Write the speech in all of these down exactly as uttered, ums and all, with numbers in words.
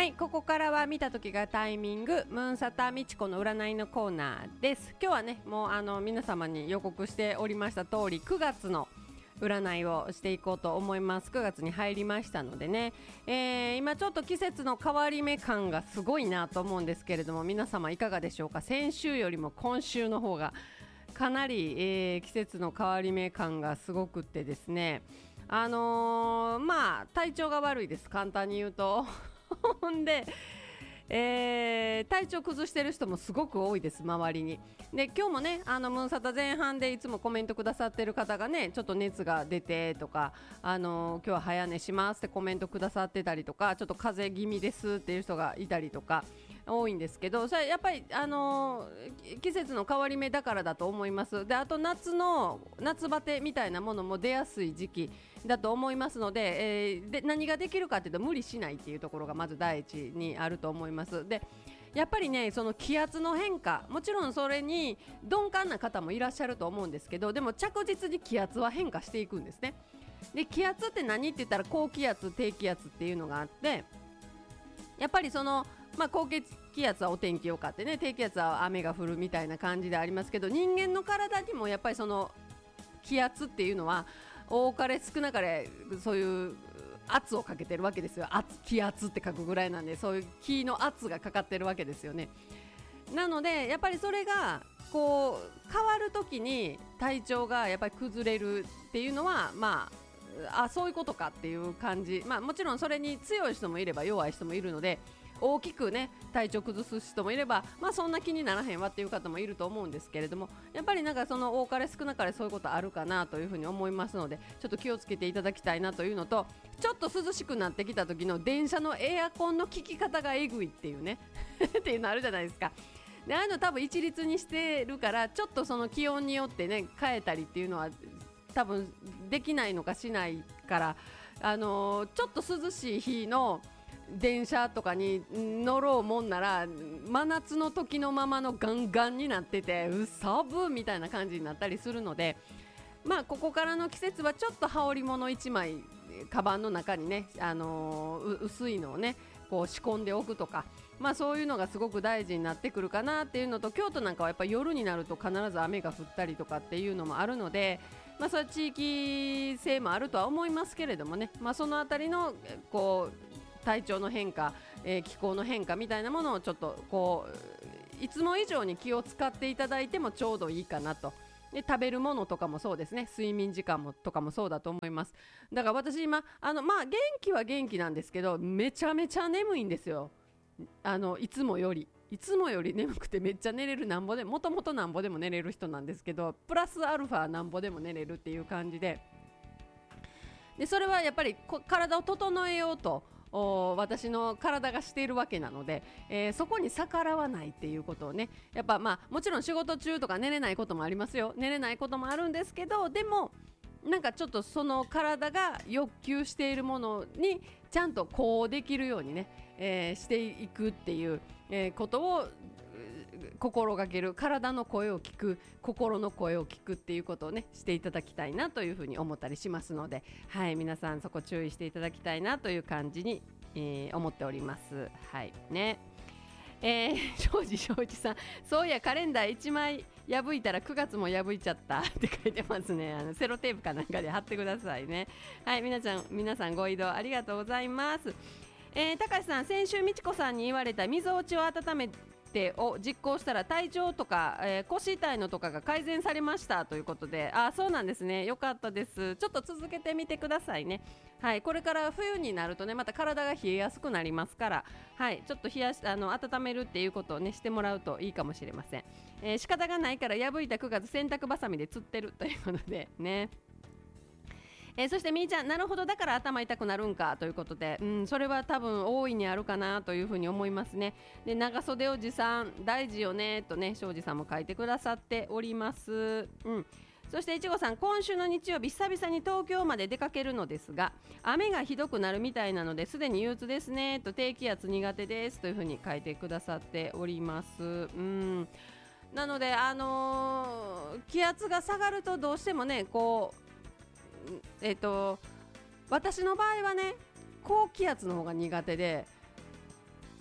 はい、ここからは見た時がタイミングムーンサタみちこの占いのコーナーです。今日はね、もうあの皆様に予告しておりました通りくがつの占いをしていこうと思います。くがつに入りましたのでね、えー、今ちょっと季節の変わり目感がすごいなと思うんですけれども、皆様いかがでしょうか。先週よりも今週の方がかなり、えー、季節の変わり目感がすごくってですね、あのー、まあ体調が悪いです、簡単に言うとほんで、えー、体調崩してる人もすごく多いです、周りに。で今日もね、あのムーンサタ前半でいつもコメントくださってる方がね、ちょっと熱が出てとか、あのー、今日は早寝しますってコメントくださってたりとか、ちょっと風邪気味ですっていう人がいたりとか多いんですけど、それやっぱり、あのー、季節の変わり目だからだと思います。であと夏の夏バテみたいなものも出やすい時期だと思いますので、えー、で何ができるかというと無理しないっていうところがまず第一にあると思います。でやっぱりね、その気圧の変化、もちろんそれに鈍感な方もいらっしゃると思うんですけど、でも着実に気圧は変化していくんですね。で気圧って何って言ったら高気圧低気圧っていうのがあって、やっぱりそのまあ、高気圧はお天気よかってね、低気圧は雨が降るみたいな感じでありますけど、人間の体にもやっぱりその気圧っていうのは多かれ少なかれそういう圧をかけてるわけですよ。圧気圧って書くぐらいなんで、そういう気の圧がかかってるわけですよね。なのでやっぱりそれがこう変わるときに体調がやっぱり崩れるっていうのは、まああそういうことかっていう感じ。まあもちろんそれに強い人もいれば弱い人もいるので、大きくね体調崩す人もいれば、まあそんな気にならへんわっていう方もいると思うんですけれども、やっぱりなんかその多かれ少なかれそういうことあるかなというふうに思いますので、ちょっと気をつけていただきたいなというのと、ちょっと涼しくなってきた時の電車のエアコンの効き方がえぐいっていうねっていうのあるじゃないですか。でああいうの多分一律にしてるから、ちょっとその気温によってね変えたりっていうのは多分できないのかしないから、あのー、ちょっと涼しい日の電車とかに乗ろうもんなら真夏の時のままのガンガンになってて、うさぶみたいな感じになったりするので、まあここからの季節はちょっと羽織物いちまいカバンの中にね、あのー、薄いのをねこう仕込んでおくとか、まあそういうのがすごく大事になってくるかなっていうのと、京都なんかはやっぱり夜になると必ず雨が降ったりとかっていうのもあるので、まあそれは地域性もあるとは思いますけれどもね、まあそのあたりのこう体調の変化、えー、気候の変化みたいなものをちょっとこういつも以上に気を使っていただいてもちょうどいいかなと。で食べるものとかもそうですね、睡眠時間もとかもそうだと思います。だから私今あのまあ元気は元気なんですけど、めちゃめちゃ眠いんですよ。あのいつもよりいつもより眠くてめっちゃ寝れる、なんぼでもともとなんぼでも寝れる人なんですけど、プラスアルファなんぼでも寝れるっていう感じで、でそれはやっぱり体を整えようと私の体がしているわけなので、えー、そこに逆らわないっていうことをね、やっぱまあもちろん仕事中とか寝れないこともありますよ、寝れないこともあるんですけど、でもなんかちょっとその体が欲求しているものにちゃんとこうできるようにね、えー、していくっていう、えー、ことを心がける、体の声を聞く、心の声を聞くっていうことをねしていただきたいなというふうに思ったりしますので、はい皆さんそこ注意していただきたいなという感じに、えー、思っております。はいね。えー、庄司庄司さん、そういやカレンダーいちまい破いたらくがつも破いちゃったって書いてますね。あのセロテープかなんかで貼ってくださいね。はい皆さん皆さんご移動ありがとうございます。えー、高橋さん、先週みちこさんに言われたみぞおちを温めてを実行したら体調とか、えー、腰痛いのとかが改善されましたということで、あそうなんですね、よかったです。ちょっと続けてみてくださいね。はい、これから冬になるとねまた体が冷えやすくなりますから、はい、ちょっと冷やしあの温めるっていうことをねしてもらうといいかもしれません。えー、仕方がないから破いたくがつ洗濯ばさみで釣ってるということでね。えー、そしてみーちゃん、なるほどだから頭痛くなるんかということで、うん、それは多分大いにあるかなというふうに思いますね。で長袖を持参大事よねとね庄司さんも書いてくださっております。うん、そしていちごさん、今週の日曜日久々に東京まで出かけるのですが雨がひどくなるみたいなのですでに憂鬱ですねと、低気圧苦手ですというふうに書いてくださっております。うんなので、あのー、気圧が下がるとどうしてもねこうえーと、私の場合はね高気圧の方が苦手で、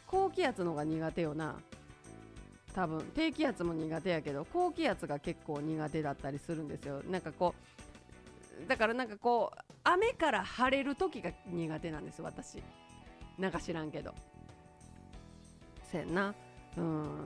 高気圧の方が苦手よな。多分低気圧も苦手やけど高気圧が結構苦手だったりするんですよ。なんかこうだからなんかこう雨から晴れる時が苦手なんです私。なんか知らんけどせやな。うん、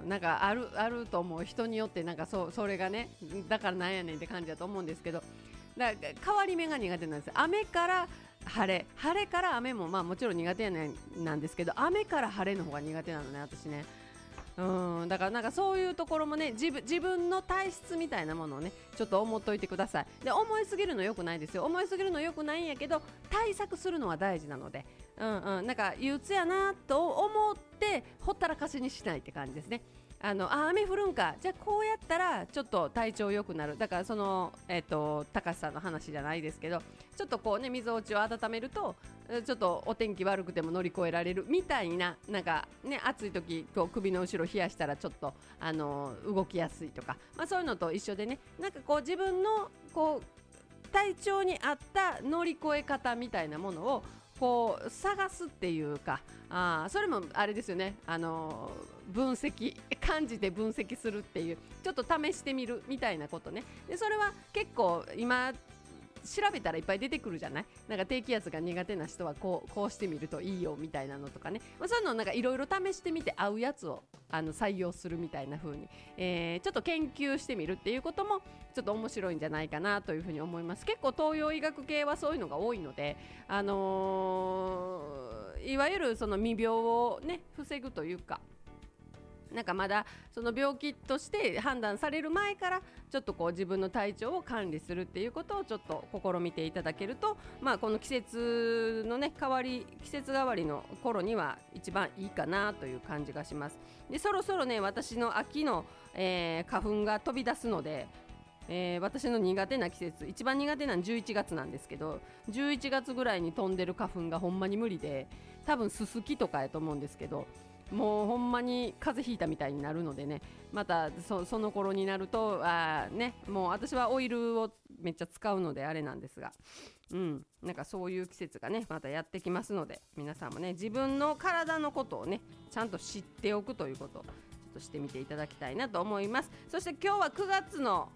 なんかあるあると思う。人によってなんか そ, それがねだからなんやねんって感じだと思うんですけど、だから変わり目が苦手なんです。雨から晴れ晴れから雨もまあもちろん苦手やねんなんですけど、雨から晴れの方が苦手なのね私ね。うん、だからなんかそういうところもね 自分, 自分の体質みたいなものをねちょっと思っといてください。で思いすぎるの良くないですよ。思いすぎるの良くないんやけど対策するのは大事なので、うんうん、なんか憂鬱やなと思ってほったらかしにしないって感じですね。あのあ雨降るんか、じゃあこうやったらちょっと体調良くなる。だからそのえっ、ー、と高橋さんの話じゃないですけど、ちょっとこうね水落ちを温めるとちょっとお天気悪くても乗り越えられるみたいな、なんかね暑い時こう首の後ろ冷やしたらちょっとあの動きやすいとか、まあ、そういうのと一緒でね、なんかこう自分のこう体調に合った乗り越え方みたいなものをこう探すっていうか、あそれもあれですよね、あの分析感じて分析するっていう、ちょっと試してみるみたいなことね。でそれは結構今調べたらいっぱい出てくるじゃない。なんか低気圧が苦手な人はこう、こうしてみるといいよみたいなのとかね、まあ、そういうのをなんかいろいろ試してみて合うやつをあの採用するみたいな風に、えー、ちょっと研究してみるっていうこともちょっと面白いんじゃないかなというふうに思います。結構東洋医学系はそういうのが多いので、あのー、いわゆるその未病をね防ぐというか、なんかまだその病気として判断される前からちょっとこう自分の体調を管理するっていうことをちょっと試みていただけると、まあ、この季節のね変わり季節変わりの頃には一番いいかなという感じがします。でそろそろね私の秋の、えー、花粉が飛び出すので、えー、私の苦手な季節、一番苦手なのじゅういちがつなんですけど、じゅういちがつぐらいに飛んでる花粉がほんまに無理で、多分ススキとかやと思うんですけど、もうほんまに風邪ひいたみたいになるのでね、また そ, その頃になるとあ、ね、もう私はオイルをめっちゃ使うのであれなんですが、うん、なんかそういう季節がねまたやってきますので、皆さんもね自分の体のことをねちゃんと知っておくということをちょっとしてみていただきたいなと思います。そして今日はくがつの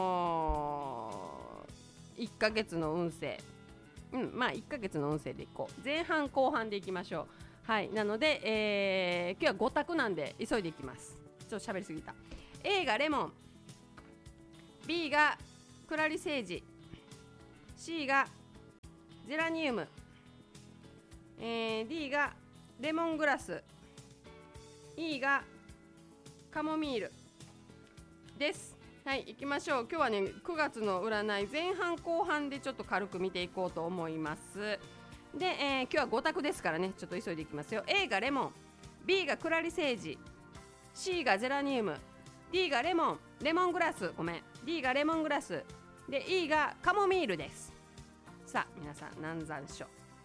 いっかげつの運勢、うん、まあいっかげつの運勢でいこう。前半後半でいきましょう。はい、なので、えー、今日はご択なんで急いでいきます。ちょっと喋りすぎた。 A がレモン、 B がクラリセージ、 C がゼラニウム、えー、D がレモングラス、 E がカモミールです。はい、行きましょう。今日はねくがつの占い前半後半でちょっと軽く見ていこうと思います。で、えー、今日はご択ですからねちょっと急いでいきますよ。 A がレモン、 B がクラリセージ、 C がゼラニウム、 D がレモンレモングラスごめん D がレモングラスで E がカモミールです。さあ皆さん何残暑、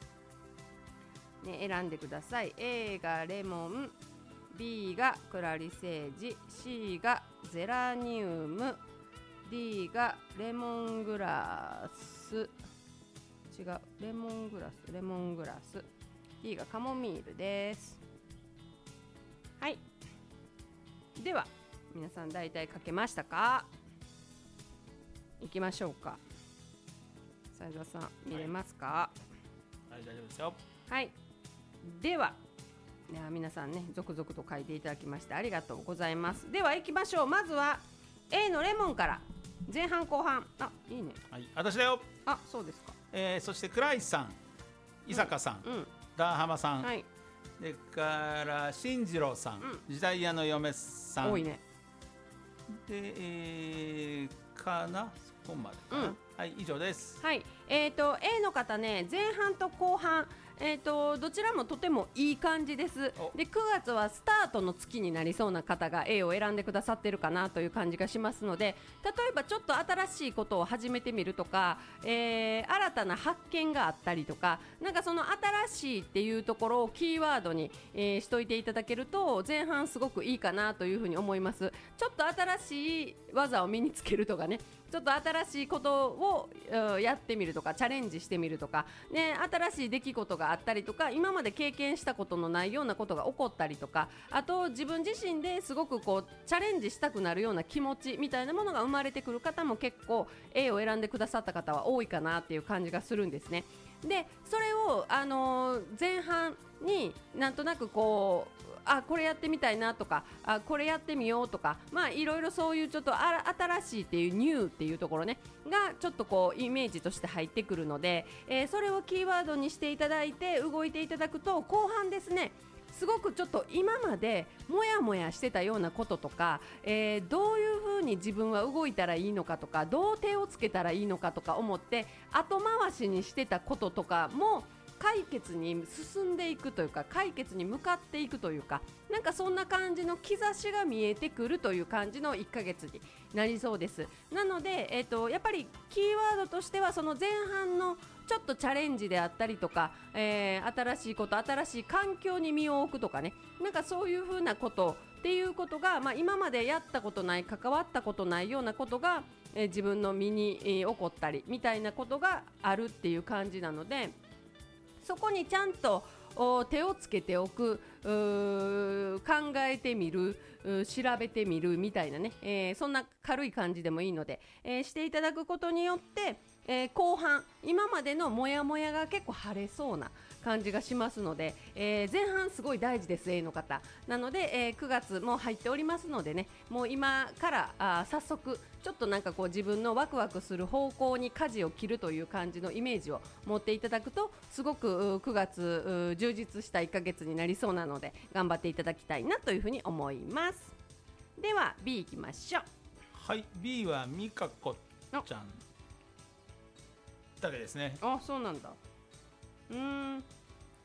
ね、選んでください。 A がレモン、 B がクラリセージ、 C がゼラニウム、 D がレモングラス、違うレモングラスレモングラス D がカモミールです。はい、では皆さん大体書けましたか？いきましょうか。斉田さん見れますか？ はい、大丈夫ですよ。 はい、では、では皆さんね続々と書いていただきましてありがとうございます。では行きましょう。まずは A のレモンから前半後半。あ、いいね。 はい、私だよ。 あ、そうですか。 えー、そして倉石さん、伊坂さん、うんうん、ダーハマさん、はい、でから進次郎さん、うん、時代屋の嫁さん、 多いね。 で、えー、かなそこまでかな、うん、はい、以上です。 はい、えーと A の方ね前半と後半、えーとどちらもとてもいい感じです。でくがつはスタートの月になりそうな方が A を選んでくださってるかなという感じがしますので、例えばちょっと新しいことを始めてみるとか、えー、新たな発見があったりとか、なんかその新しいっていうところをキーワードに、えー、しといていただけると前半すごくいいかなというふうに思います。ちょっと新しい技を身につけるとかね、 ちょっと新しいことをやってみるとかチャレンジしてみるとか、ね、新しい出来事があったりとか今まで経験したことのないようなことが起こったりとか、あと自分自身ですごくこうチャレンジしたくなるような気持ちみたいなものが生まれてくる方も結構 A を選んでくださった方は多いかなっていう感じがするんですね。でそれを、あのー、前半になんとなくこうあこれやってみたいなとかあこれやってみようとか、まあいろいろそういうちょっとあ新しいっていうニューっていうところねがちょっとこうイメージとして入ってくるので、えー、それをキーワードにしていただいて動いていただくと後半ですね、すごくちょっと今までもやもやしてたようなこととか、えー、どういう風に自分は動いたらいいのかとかどう手をつけたらいいのかとか思って後回しにしてたこととかも解決に進んでいくというか解決に向かっていくというか、なんかそんな感じの兆しが見えてくるという感じのいっかげつになりそうです。なので、えーと、やっぱりキーワードとしてはその前半のちょっとチャレンジであったりとか、えー、新しいこと新しい環境に身を置くとかね、なんかそういう風なことっていうことが、まあ、今までやったことない関わったことないようなことが、えー、自分の身に、えー、起こったりみたいなことがあるっていう感じなので、そこにちゃんと手をつけておく、考えてみる、調べてみるみたいなね、えー、そんな軽い感じでもいいので、えー、していただくことによって、えー、後半今までのモヤモヤが結構晴れそうな感じがしますので、えー、前半すごい大事です A の方なので、えー、くがつも入っておりますのでね、もう今からあ早速ちょっとなんかこう自分のワクワクする方向に舵を切るという感じのイメージを持っていただくとすごくくがつ充実したいっかげつになりそうなので頑張っていただきたいなというふうに思います。では B いきましょう。 はい、 B はみかこちゃんだけですね。 あ、そうなんだ。うーん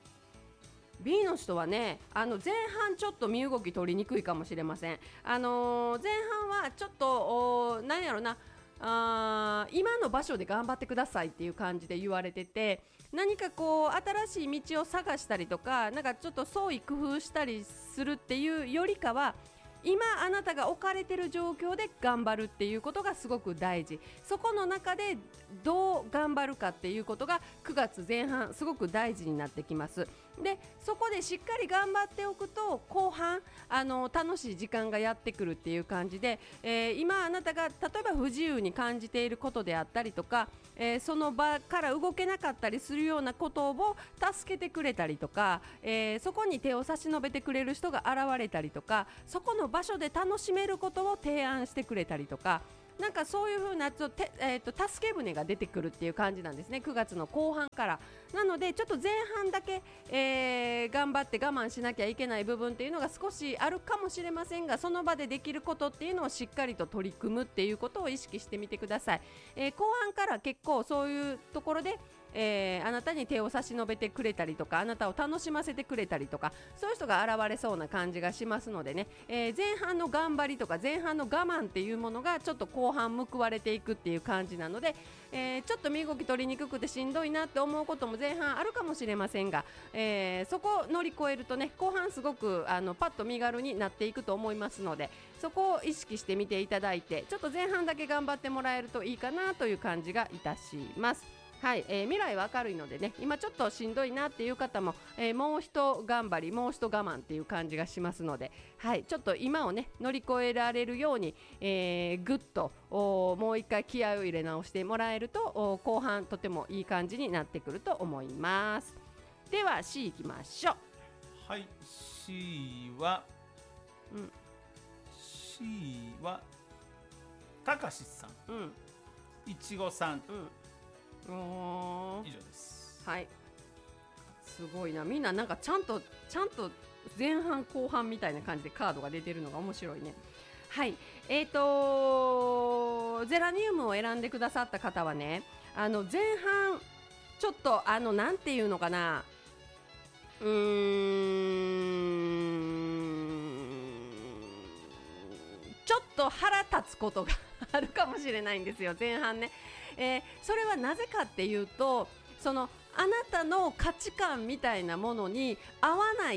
B の人はね、あの前半ちょっと身動き取りにくいかもしれません。あのー、前半はちょっとなんやろな、あ今の場所で頑張ってくださいっていう感じで言われてて、何かこう新しい道を探したりとか、なんかちょっと創意工夫したりするっていうよりかは、今あなたが置かれてる状況で頑張るっていうことがすごく大事。そこの中でどう頑張るかっていうことがくがつぜん半すごく大事になってきます。でそこでしっかり頑張っておくと後半あの楽しい時間がやってくるっていう感じで、えー、今あなたが例えば不自由に感じていることであったりとか、えー、その場から動けなかったりするようなことを助けてくれたりとか、えー、そこに手を差し伸べてくれる人が現れたりとか、そこの場所で楽しめることを提案してくれたりとか、なんかそういう風なちょっと、えー、と助け舟が出てくるっていう感じなんですね、くがつの後半から。なのでちょっと前半だけ、えー、頑張って我慢しなきゃいけない部分っていうのが少しあるかもしれませんが、その場でできることっていうのをしっかりと取り組むっていうことを意識してみてください。えー、後半から結構そういうところでえー、あなたに手を差し伸べてくれたりとか、あなたを楽しませてくれたりとか、そういう人が現れそうな感じがしますのでね、えー、前半の頑張りとか前半の我慢っていうものがちょっと後半報われていくっていう感じなので、えー、ちょっと身動き取りにくくてしんどいなって思うことも前半あるかもしれませんが、えー、そこを乗り越えるとね、後半すごくあのパッと身軽になっていくと思いますので、そこを意識してみていただいて、ちょっと前半だけ頑張ってもらえるといいかなという感じがいたします。はい、えー、未来は明るいのでね、今ちょっとしんどいなっていう方も、えー、もう一頑張りもう一我慢っていう感じがしますので、はい、ちょっと今をね乗り越えられるように、えー、ぐっともう一回気合を入れ直してもらえると後半とてもいい感じになってくると思います。では C いきましょう。 はい、 C は、うん、C はたかしさん、うん、いちごさん、うん、以上です。 はい、すごいな、みんななんかちゃんとちゃんと前半後半みたいな感じでカードが出てるのが面白いね。はい、えーとゼラニウムを選んでくださった方はね、あの前半ちょっとあのなんていうのかな、うーんちょっと腹立つことがあるかもしれないんですよ、前半ね。えー、それはなぜかっていうと、そのあなたの価値観みたいなものに合わない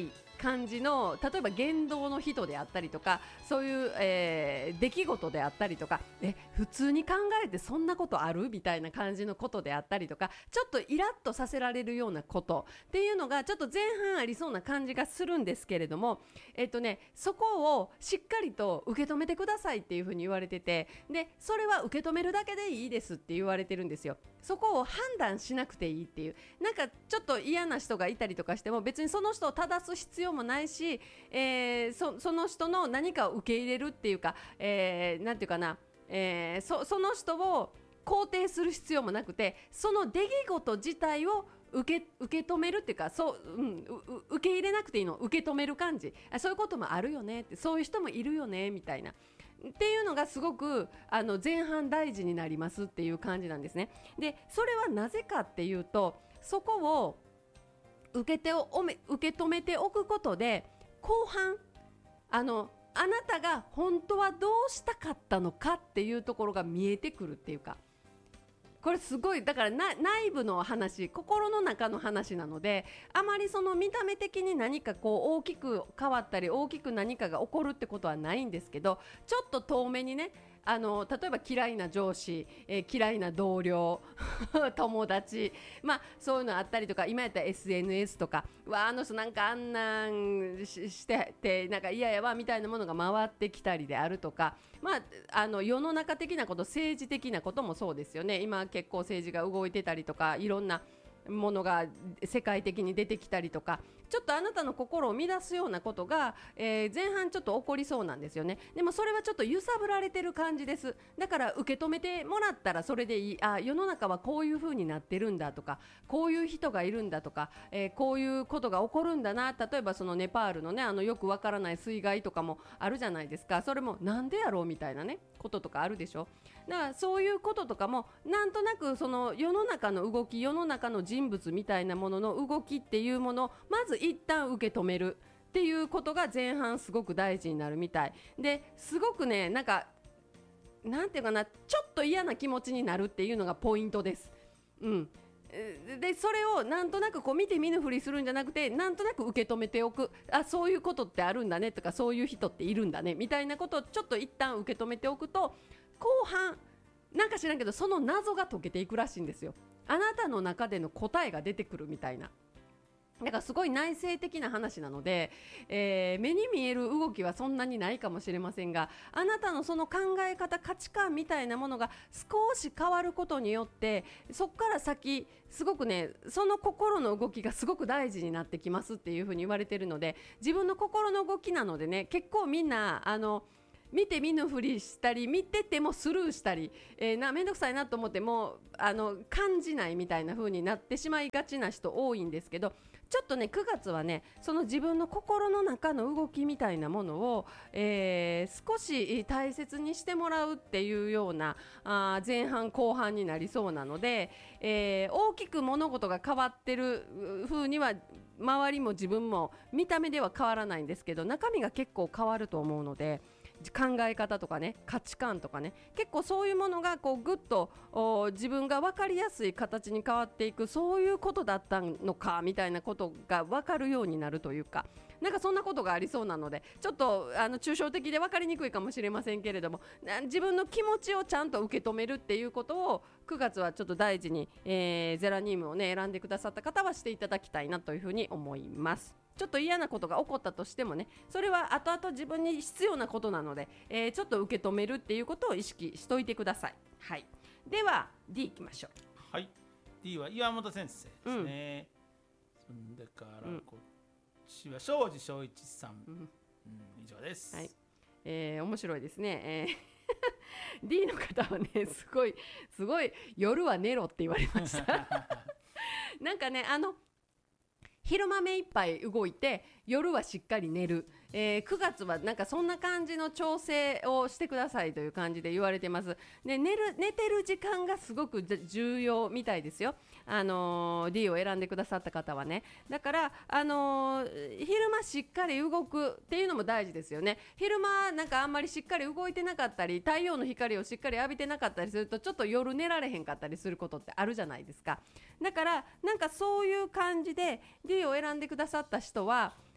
感じの例えば言動の人であったりとかそういう、えー、出来事であったりとかえ普通に考えてそんなことあるみたいな感じのことであったりとかちょっとイラッとさせられるようなことっていうのがちょっと前半ありそうな感じがするんですけれども、えっとね、そこをしっかりと受け止めてくださいっていうふうに言われててでそれは受け止めるだけでいいですって言われてるんですよ。そこを判断しなくていいっていうなんかちょっと嫌な人がいたりとかしても別にその人を正す必要もないし、えー、そ, その人の何かを受け入れるっていうか、えー、なんていうかな、えー、そ, その人を肯定する必要もなくてその出来事自体を受け、受け止めるっていうかそう、うん、う受け入れなくていいの受け止める感じあそういうこともあるよねってそういう人もいるよねみたいなっていうのがすごくあの前半大事になりますっていう感じなんですね。でそれはなぜかっていうとそこを受けておめ受け止めておくことで後半あのあなたが本当はどうしたかったのかっていうところが見えてくるっていうかこれすごいだからな内部の話心の中の話なのであまりその見た目的に何かこう大きく変わったり大きく何かが起こるってことはないんですけどちょっと遠目にねあの例えば嫌いな上司、えー、嫌いな同僚友達、まあ、そういうのあったりとか今やったら エスエヌエス とかわあの人なんかあんなんし、しててなんか嫌やわみたいなものが回ってきたりであるとか、まあ、あの世の中的なこと政治的なこともそうですよね。今結構政治が動いてたりとかいろんなものが世界的に出てきたりとかちょっとあなたの心を乱すようなことが、えー、前半ちょっと起こりそうなんですよね。でもそれはちょっと揺さぶられてる感じです。だから受け止めてもらったらそれでいいあ世の中はこういう風になってるんだとかこういう人がいるんだとか、えー、こういうことが起こるんだな例えばそのネパールのねあのよくわからない水害とかもあるじゃないですか。それもなんでやろうみたいなねこととかあるでしょ。だからそういうこととかもなんとなくその世の中の動き世の中の人物みたいなものの動きっていうものをまず一旦受け止めるっていうことが前半すごく大事になるみたいですごくねなんかなんていうかなちょっと嫌な気持ちになるっていうのがポイントです。うんでそれをなんとなくこう見て見ぬふりするんじゃなくてなんとなく受け止めておくあそういうことってあるんだねとかそういう人っているんだねみたいなことをちょっと一旦受け止めておくと後半なんか知らんけどその謎が解けていくらしいんですよ。あなたの中での答えが出てくるみたいなだからすごい内省的な話なので、えー、目に見える動きはそんなにないかもしれませんがあなたのその考え方価値観みたいなものが少し変わることによってそこから先すごくねその心の動きがすごく大事になってきますっていうふうに言われているので自分の心の動きなのでね結構みんなあの見て見ぬふりしたり見ててもスルーしたり、えー、なめんどくさいなと思ってもあの感じないみたいな風になってしまいがちな人多いんですけどちょっとねくがつはねその自分の心の中の動きみたいなものを、えー、少し大切にしてもらうっていうようなあ前半後半になりそうなので、えー、大きく物事が変わってる風には周りも自分も見た目では変わらないんですけど中身が結構変わると思うので考え方とかね価値観とかね結構そういうものがこうぐっと自分が分かりやすい形に変わっていくそういうことだったのかみたいなことが分かるようになるというかなんかそんなことがありそうなのでちょっとあの抽象的で分かりにくいかもしれませんけれども自分の気持ちをちゃんと受け止めるっていうことをくがつはちょっと大事に、えー、ゼラニウムをね選んでくださった方はしていただきたいなというふうに思います。ちょっと嫌なことが起こったとしてもねそれは後々自分に必要なことなので、えー、ちょっと受け止めるっていうことを意識しといてください。はい、では D いきましょう。 はい D は岩本先生ですね、うん、そんでからこっちは庄司正一さん、うんうん、以上です。 はい、えー、面白いですね、えー、D の方はねすごいすごい夜は寝ろって言われましたなんかねあの昼間目いっぱい動いて夜はしっかり寝る、えー、くがつはなんかそんな感じの調整をしてくださいという感じで言われてます。で 寝る、寝てる時間がすごく重要みたいですよ、あのー、D を選んでくださった方はね。だから、あのー、昼間しっかり動くっていうのも大事ですよね。昼間なんかあんまりしっかり動いてなかったり太陽の光をしっかり浴びてなかったりするとちょっと夜寝られへんかったりすることってあるじゃないですか。だからなんかそういう感じで D を選んでくださった人は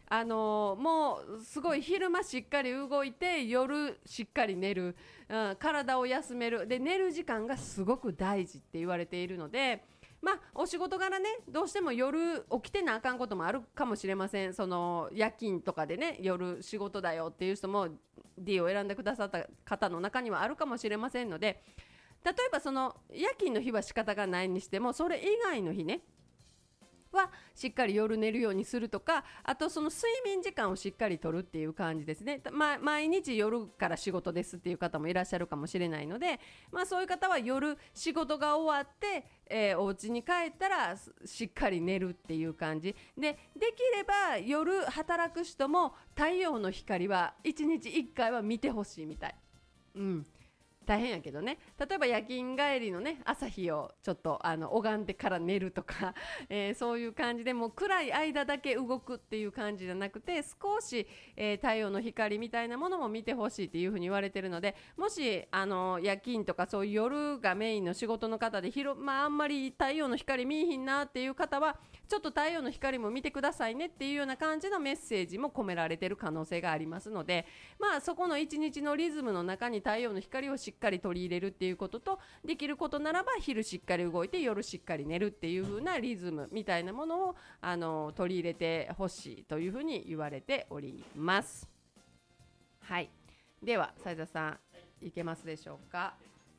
あのー、もうすごい昼間しっかり動いて夜しっかり寝る、うん、体を休めるで寝る時間がすごく大事って言われているので、まあお仕事柄ねどうしても夜起きてなあかんこともあるかもしれません。その夜勤とかでね夜仕事だよっていう人も D を選んでくださった方の中にはあるかもしれませんので、例えばその夜勤の日は仕方がないにしてもそれ以外の日ねはしっかり夜寝るようにするとか、あとその睡眠時間をしっかりとるっていう感じですね、ま、毎日夜から仕事ですっていう方もいらっしゃるかもしれないので、まあ、そういう方は夜仕事が終わって、えー、お家に帰ったらしっかり寝るっていう感じで、できれば夜働く人も太陽の光はいちにちいっかいは見てほしいみたい。うん大変やけどね、例えば夜勤帰りのね朝日をちょっとあの拝んでから寝るとか、えー、そういう感じでもう暗い間だけ動くっていう感じじゃなくて少し、えー、太陽の光みたいなものも見てほしいっていう風に言われてるので、もしあの夜勤とかそういう夜がメインの仕事の方で広、まあ、あんまり太陽の光見えひんなっていう方はちょっと太陽の光も見てくださいねっていうような感じのメッセージも込められてる可能性がありますので、まあそこの一日のリズムの中に太陽の光をしっかり取り入れるっていうことと、できることならば昼しっかり動いて夜しっかり寝るっていう風なリズムみたいなものをあの取り入れてほしいというふうに言われております。はい、では斉田さんいけますでしょうか。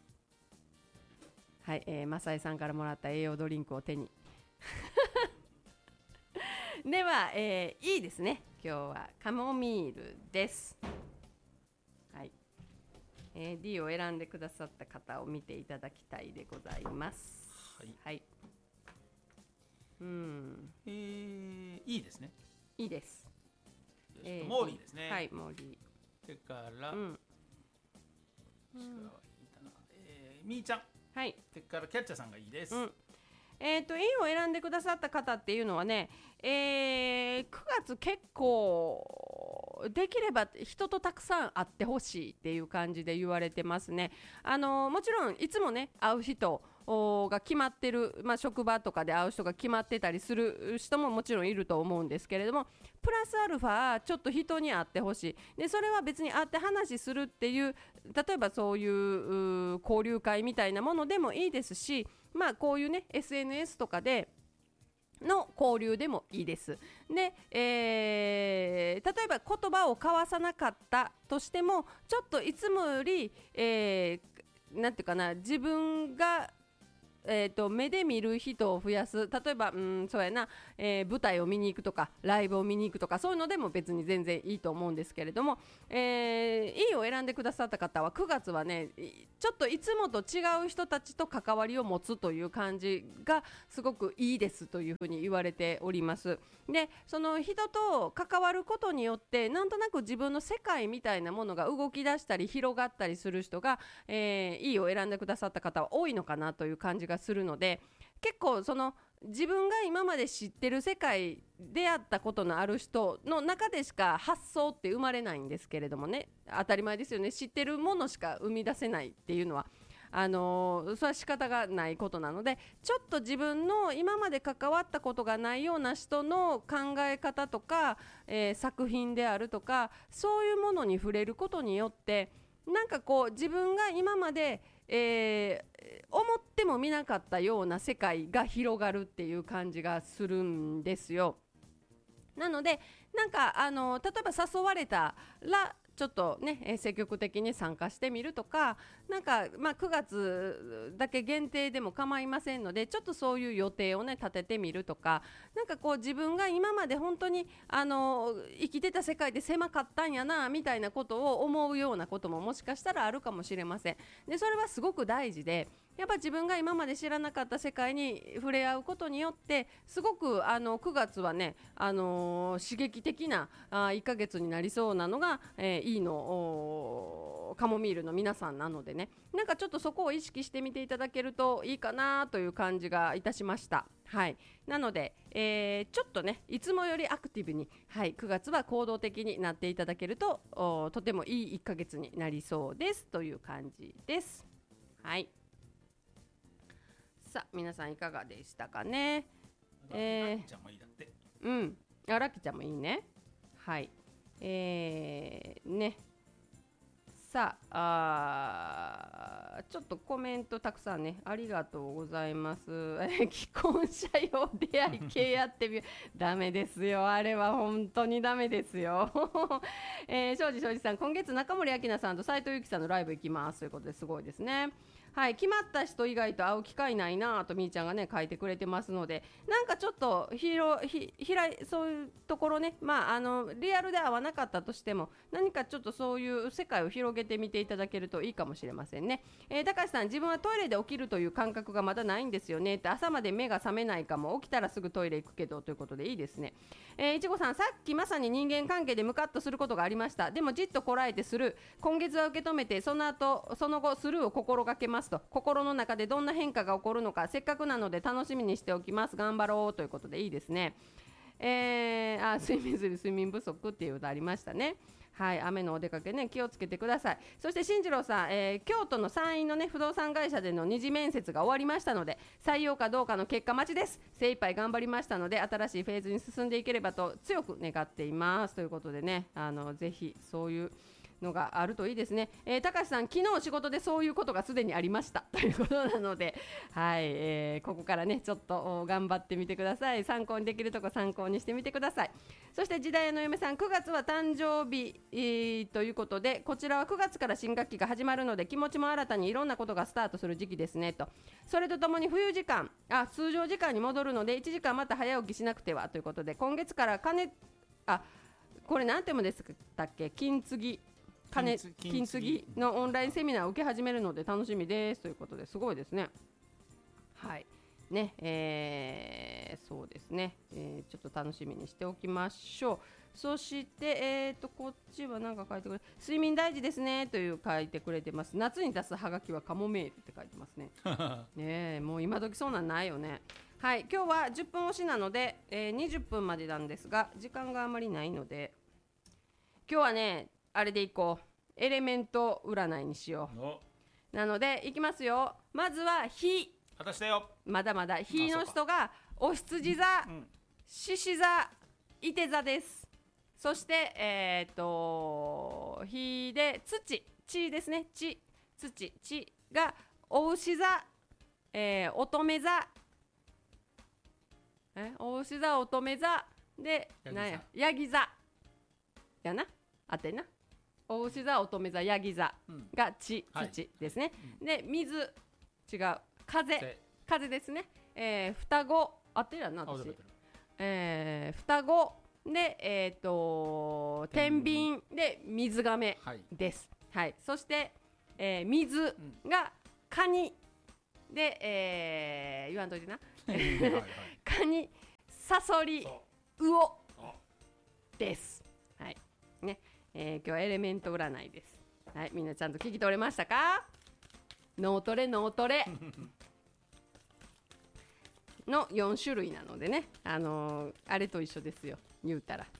はい、えー、マサイさんからもらった栄養ドリンクを手にでは、えー、いいですね。今日はカモミールです。はい、えー、D を選んでくださった方を見ていただきたいでございます。 はい、 はい、うん、 えー、いいですね。 いいです。 えー、モーリーですね。 はい、モーリー。それから、うん、うん、えー、みーちゃん。 はい。 それからキャッチャーさんがいいです。 うん、えーと、いいを選んでくださった方っていうのはね、えー、くがつ結構できれば人とたくさん会ってほしいっていう感じで言われてますね。あのー、もちろんいつもね会う人が決まってる、まあ、職場とかで会う人が決まってたりする人ももちろんいると思うんですけれども、プラスアルファちょっと人に会ってほしい。でそれは別に会って話するっていう、例えばそういう交流会みたいなものでもいいですし、まあこういうね エスエヌエス とかでの交流でもいいです。で、えー、例えば言葉を交わさなかったとしてもちょっといつもより、えー、なんていうかな、自分がえー、と目で見る人を増やす、例えばうんそうやな、えー、舞台を見に行くとかライブを見に行くとかそういうのでも別に全然いいと思うんですけれども、えー、いいを選んでくださった方はくがつはねちょっといつもと違う人たちと関わりを持つという感じがすごくいいですというふうに言われております。でその人と関わることによってなんとなく自分の世界みたいなものが動き出したり広がったりする人が、えー、いいを選んでくださった方は多いのかなという感じがするので、結構その自分が今まで知ってる世界出会ったことのある人の中でしか発想って生まれないんですけれどもね、当たり前ですよね。知ってるものしか生み出せないっていうのはあのー、それは仕方がないことなので、ちょっと自分の今まで関わったことがないような人の考え方とか、えー、作品であるとかそういうものに触れることによってなんかこう自分が今までえー、思っても見なかったような世界が広がるっていう感じがするんですよ。なのでなんかあの例えば誘われたらちょっとね積極的に参加してみるとか、なんか、まあ、くがつだけ限定でも構いませんのでちょっとそういう予定をね立ててみるとか、なんかこう自分が今まで本当にあの生きてた世界で狭かったんやなみたいなことを思うようなことももしかしたらあるかもしれません。でそれはすごく大事で、やっぱ自分が今まで知らなかった世界に触れ合うことによってすごくあのくがつはね、あのー、刺激的なあいっかげつになりそうなのが、えー、いいのカモミールの皆さんなのでね、なんかちょっとそこを意識してみていただけるといいかなという感じがいたしました。はい、なので、えー、ちょっとねいつもよりアクティブに、はい、くがつは行動的になっていただけるととてもいいいっかげつになりそうですという感じです。はい、さあ皆さんいかがでしたかね。 えー、ラッキーちゃんもいいだって。 うん、あラッキーちゃんもいいね。 はい、えー、ね、さあ、あちょっとコメントたくさんね、ありがとうございます。既婚者用出会い系やってみよう。ダメですよ、あれは本当にダメですよ。えー、庄司庄司さん、今月中森明菜さんと斉藤由貴さんのライブ行きますということですごいですね。はい、決まった人以外と会う機会ないなとみーちゃんがね書いてくれてますので、なんかちょっと広ひひらそういうところね、まああのリアルで会わなかったとしても何かちょっとそういう世界を広げてみていただけるといいかもしれませんね。えー、高橋さん、自分はトイレで起きるという感覚がまだないんですよねって、朝まで目が覚めないかも、起きたらすぐトイレ行くけどということでいいですね。えー、いちごさん、さっきまさに人間関係でムカッとすることがありました。でもじっとこらえてスルー、今月は受け止めてその後その後スルーを心がけますと、心の中でどんな変化が起こるのかせっかくなので楽しみにしておきます、頑張ろうということでいいですね。えー、あ睡眠する睡眠不足っていうことありましたね。はい、雨のお出かけね気をつけてください。そして進次郎さん、えー、京都の山陰のね不動産会社での二次面接が終わりましたので採用かどうかの結果待ちです。精一杯頑張りましたので新しいフェーズに進んでいければと強く願っていますということでね、あのぜひそういうのがあるといいですね。えー、高橋さん、昨日仕事でそういうことがすでにありましたということなので、はい、えー、ここからねちょっと頑張ってみてください。参考にできるとこ参考にしてみてください。そして時代の嫁さん、くがつは誕生日、えー、ということで、こちらはくがつから新学期が始まるので気持ちも新たにいろんなことがスタートする時期ですねと。それとともに冬時間あ通常時間に戻るのでいちじかんまた早起きしなくてはということで、今月から金あこれ何てもですかっけ、金継ぎ金金継ぎのオンラインセミナーを受け始めるので楽しみですということですごいですね。はいね、えー、そうですね、えー、ちょっと楽しみにしておきましょう。そして、えー、とこっちは何か書いてくれ、睡眠大事ですねという書いてくれてます。夏に出すハガキはカモメールって書いてますね。ねえ、もう今時そうなんないよね。はい、今日はじゅっぷん押しなので、えー、にじゅっぷんまでなんですが時間があまりないので今日はねあれでいこう、エレメント占いにしよう。なのでいきますよ。まずは火、 私だよ。 まだまだ火の人がお羊座、獅子座、いて座です。そしてえっ、ー、と火で土、地ですね、地、土、地がお牛座、えー、乙女座、えお牛座、乙女座でなんやヤギ座やな、あってんな。お牛座、乙女座、ヤギ座が地、うん、土ですね、はい、で水違う風、風ですね、えー、双子あってるやんな私、えー、双子でえっ、ー、と天秤で水亀です、はい、はい、そして、えー、水がカニで、えー、言わんといてなカニ、サソリ、魚です。はいね、えー、今日はエレメント占いです。はい、みんなちゃんと聞き取れましたか？脳トレ脳トレのよん種類なのでね、あのー、あれと一緒ですよ言うたら。ちょ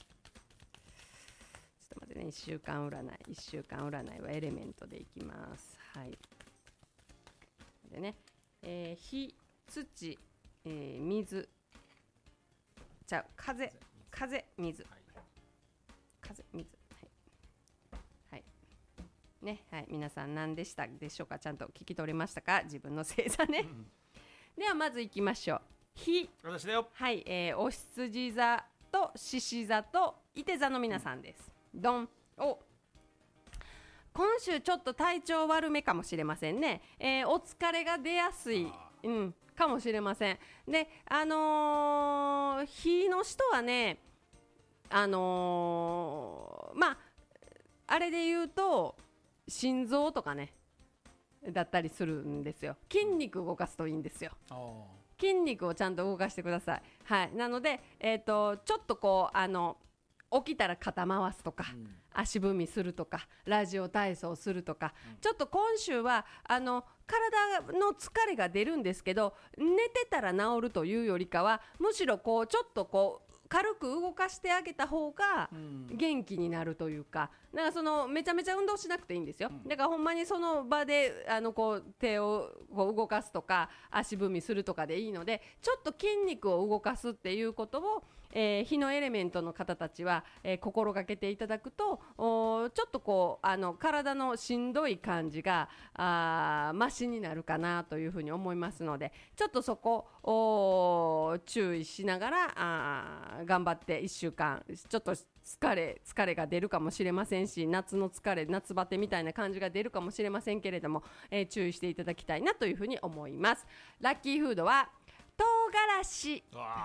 っと待ってね、いっしゅうかん占いいっしゅうかん占いはエレメントでいきます。はいでね、えー、火、土、えー、水じゃあ風、風、水、風、水、はい、はい、ね、はい、皆さん何でしたでしょうか？ちゃんと聞き取れましたか？自分の星座ね。ではまずいきましょう。火、 私だよ。 はい、えー、お羊座と獅子座といて座の皆さんです。ドン。お、今週ちょっと体調悪めかもしれませんね。えー、お疲れが出やすい、うん、かもしれません。で、あのー、火の人はね、あのー、まああれで言うと心臓とかねだったりするんですよ。筋肉動かすといいんですよ。筋肉をちゃんと動かしてください。はい、なので、えーと、ちょっとこうあの起きたら肩回すとか、うん、足踏みするとかラジオ体操するとか、うん、ちょっと今週はあの体の疲れが出るんですけど寝てたら治るというよりかはむしろこうちょっとこう軽く動かしてあげた方が元気になるというか、だからそのめちゃめちゃ運動しなくていいんですよ。だからほんまにその場であのこう手をこう動かすとか足踏みするとかでいいので、ちょっと筋肉を動かすっていうことを、 えー、火のエレメントの方たちは、えー、心がけていただくとちょっとこうあの体のしんどい感じがあマシになるかなというふうに思いますので、ちょっとそこを注意しながらあ頑張っていっしゅうかんちょっと疲れ疲れが出るかもしれませんし、夏の疲れ夏バテみたいな感じが出るかもしれませんけれども、えー、注意していただきたいなというふうに思います。ラッキーフードは唐辛子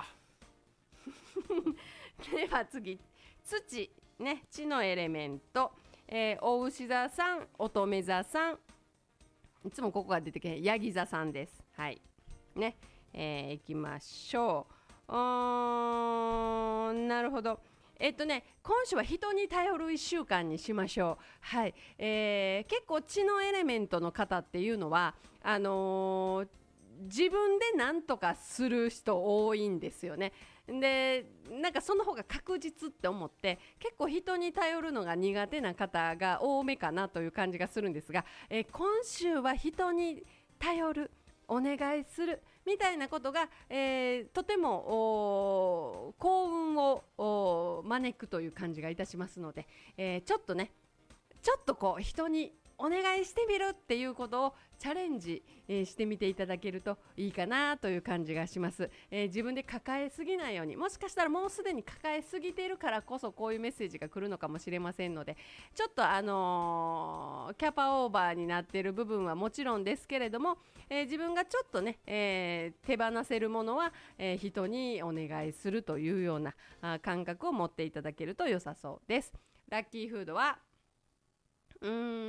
では次、土ね、地のエレメント、えー、お牛座さん、乙女座さん、いつもここが出てけへんヤギ座さんです。はいね、えー、いきましょう。うーんなるほど。えっとね、今週は人に頼るいっしゅうかんにしましょう。はい、えー、結構地のエレメントの方っていうのはあのー、自分で何とかする人多いんですよね。でなんかその方が確実って思って結構人に頼るのが苦手な方が多めかなという感じがするんですが、えー、今週は人に頼るお願いするみたいなことが、えー、とても幸運を招くという感じがいたしますので、えー、ちょっとねちょっとこう人にお願いしてみるっていうことをチャレンジ、えー、してみていただけるといいかなという感じがします。えー、自分で抱えすぎないように、もしかしたらもうすでに抱えすぎているからこそこういうメッセージが来るのかもしれませんので、ちょっとあのー、キャパオーバーになっている部分はもちろんですけれども、えー、自分がちょっとね、えー、手放せるものは、えー、人にお願いするというようなあ感覚を持っていただけると良さそうです。ラッキーフードはうー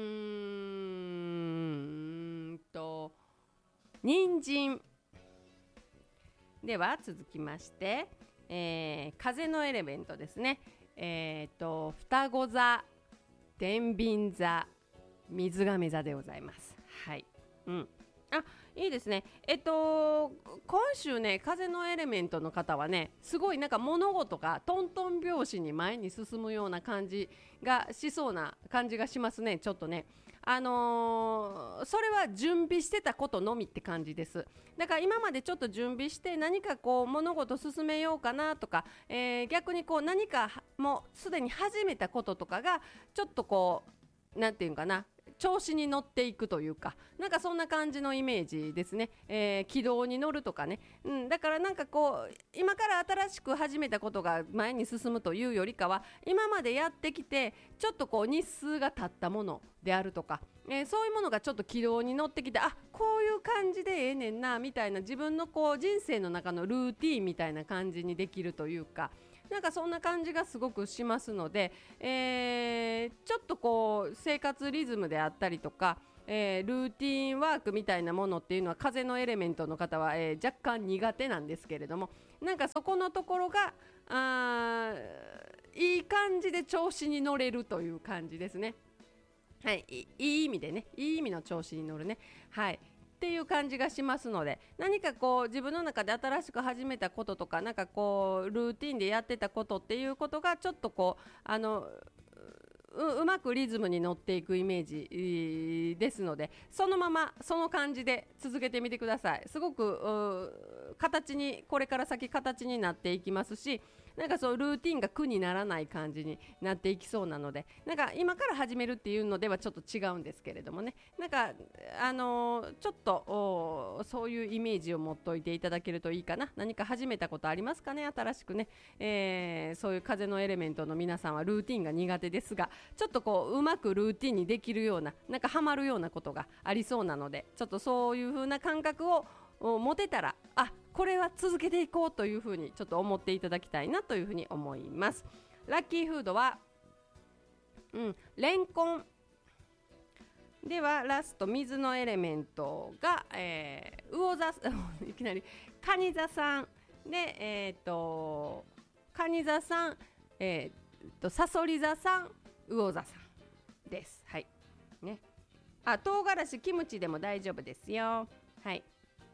んと人参では続きまして、えー、風のエレメントですね。えーと双子座、天秤座、水亀座でございます。はい、うん、あいいですね。えっと今週ね風のエレメントの方はねすごいなんか物事がトントン拍子に前に進むような感じがしそうな感じがしますね。ちょっとねあのー、それは準備してたことのみって感じです。だから今までちょっと準備して何かこう物事進めようかなとか、えー、逆にこう何かもうすでに始めたこととかがちょっとこうなんていうかな調子に乗っていくというか、なんかそんな感じのイメージですね。えー、軌道に乗るとかね、うん、だからなんかこう今から新しく始めたことが前に進むというよりかは今までやってきてちょっとこう日数が経ったものであるとか、えー、そういうものがちょっと軌道に乗ってきて、あこういう感じでええねんなみたいな自分のこう人生の中のルーティーンみたいな感じにできるというか、なんかそんな感じがすごくしますので、えー、ちょっとこう生活リズムであったりとか、えー、ルーティンワークみたいなものっていうのは風のエレメントの方は、えー、若干苦手なんですけれども、なんかそこのところがあいい感じで調子に乗れるという感じですね。はい、いい意味でね、いい意味の調子に乗るね、はいっていう感じがしますので、何かこう自分の中で新しく始めたこととか、なんかこうルーティンでやってたことっていうことがちょっとこうあの う, うまくリズムに乗っていくイメージですので、そのままその感じで続けてみてください。すごく形にこれから先形になっていきますし、なんかそうルーティンが苦にならない感じになっていきそうなので、なんか今から始めるっていうのではちょっと違うんですけれどもね、なんかあのー、ちょっとそういうイメージを持っておいていただけるといいかな。何か始めたことありますかね、新しくね、えー、そういう風のエレメントの皆さんはルーティンが苦手ですが、ちょっとこううまくルーティンにできるような、なんかハマるようなことがありそうなので、ちょっとそういう風な感覚を持てたら、あこれは続けていこうというふうにちょっと思っていただきたいなというふうに思います。ラッキーフードは、うん、レンコンではラスト水のエレメントが、えー、魚座いきなり蟹座さんで、えー、と蟹座さん、えー、とサソリ座さん、魚座さんです。はいね、あ唐辛子キムチでも大丈夫ですよ。はい、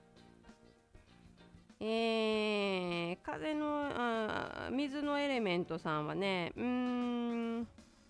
えー、風のあ水のエレメントさんはね、うーん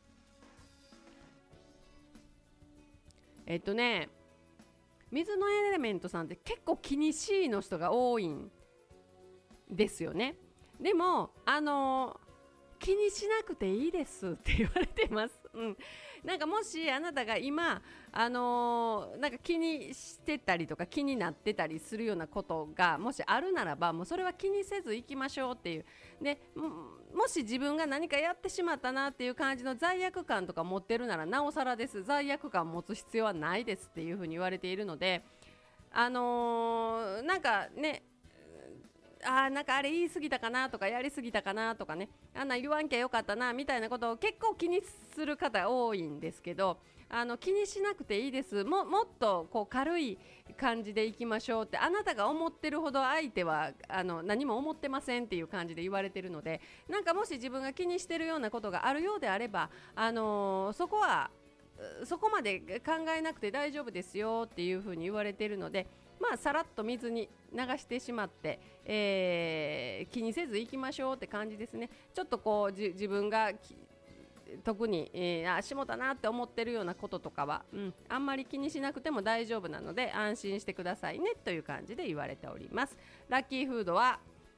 えっとね水のエレメントさんって結構気にしいの人が多いんですよね。 でもあのー気にしなくていいですって言われてます、うん、なんかもしあなたが今、あのー、なんか気にしてたりとか気になってたりするようなことがもしあるならば、もうそれは気にせず行きましょうっていう。で も, もし自分が何かやってしまったなっていう感じの罪悪感とか持ってるならなおさらです。罪悪感持つ必要はないですっていうふうに言われているので、あのー、なんかね、あーなんかあれ言い過ぎたかなとかやり過ぎたかなとかね、あんな言わんきゃよかったなみたいなことを結構気にする方多いんですけど、あの気にしなくていいです。 も, もっとこう軽い感じでいきましょうって、あなたが思ってるほど相手はあの何も思ってませんっていう感じで言われてるので、なんかもし自分が気にしてるようなことがあるようであれば、あのー、そこはそこまで考えなくて大丈夫ですよっていうふうに言われているので、まあさらっと水に流してしまって、えー、気にせず行きましょうって感じですね。ちょっとこうじ自分が特に、えー、あしもたなって思ってるようなこととかは、うん、あんまり気にしなくても大丈夫なので安心してくださいねという感じで言われております。ラッキーフードは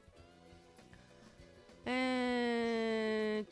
えー、っ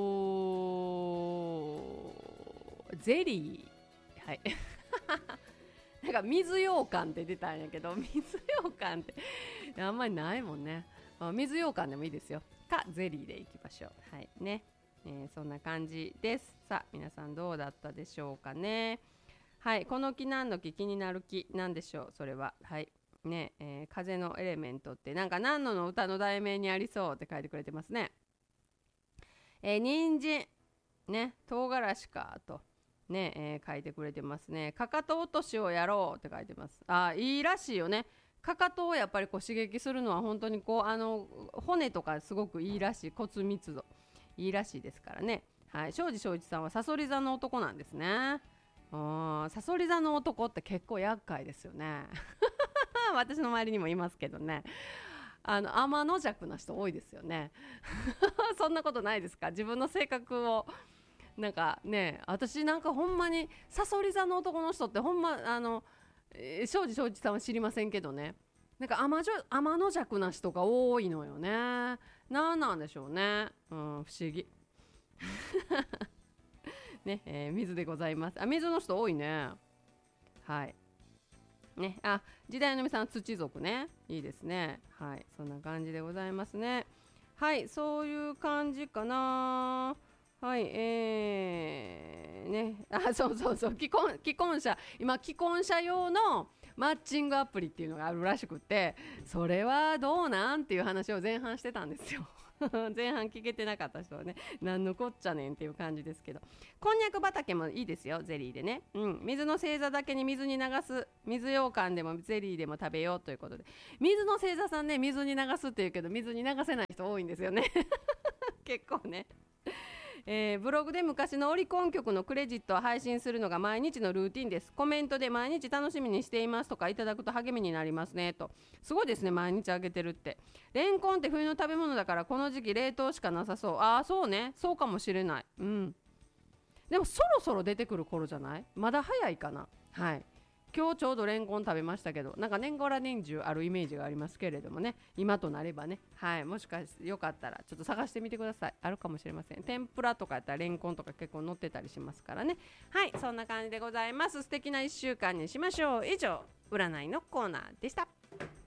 とゼリー、はいなんか水羊羹って出たんやけど、水羊羹ってあんまりないもんね。まあ、水羊羹でもいいですよ。かゼリーでいきましょう。はいね、えー、そんな感じです。さあ皆さんどうだったでしょうかね。はい、この木何の木、気になる木なんでしょうそれは。はいね、えー、風のエレメントってなんか何のの歌の題名にありそうって書いてくれてますね。えー、人参ね、唐辛子かとね、えー、書いてくれてますね。かかと落としをやろうって書いてます。あ、いいらしいよね。かかとをやっぱりこう刺激するのは本当にこうあの骨とかすごくいいらしい、骨密度いいらしいですからね。はい、庄司正一さんはさそり座の男なんですね。さそり座の男って結構厄介ですよね私の周りにもいますけどね、あの天の弱な人多いですよねそんなことないですか？自分の性格をなんかね、私なんかほんまにさそり座の男の人ってほんまあの、えー、庄司正一さんは知りませんけどね、なんか天の弱な人が多いのよね。なんなんでしょうね、うん、不思議ね、えー、水でございます。あ、水の人多いね。はいね、あ、時代のみさん土族ね、いいですね。はい、そんな感じでございますね。はい、そういう感じかな。はい、えー、ね、あ、そうそうそう、既婚、既婚者、今既婚者用のマッチングアプリっていうのがあるらしくて、それはどうなんっていう話を前半してたんですよ前半聞けてなかった人はね、なんのこっちゃねんっていう感じですけど、こんにゃく畑もいいですよ、ゼリーでね、うん、水の星座だけに水に流す、水羊羹でもゼリーでも食べようということで、水の星座さんね、水に流すっていうけど水に流せない人多いんですよね結構ねえー、ブログで昔のオリコン曲のクレジットを配信するのが毎日のルーティンです。コメントで毎日楽しみにしていますとかいただくと励みになりますねと。すごいですね、毎日あげてるって。レンコンって冬の食べ物だからこの時期冷凍しかなさそう。ああそうね、そうかもしれない。うん、でもそろそろ出てくる頃じゃない？まだ早いかな。はい、今日ちょうどレンコン食べましたけど、なんか年がら年中あるイメージがありますけれどもね、今となればね、はい、もしかしてよかったらちょっと探してみてください。あるかもしれません。天ぷらとかやったらレンコンとか結構乗ってたりしますからね。はい、そんな感じでございます。素敵ないっしゅうかんにしましょう。以上、占いのコーナーでした。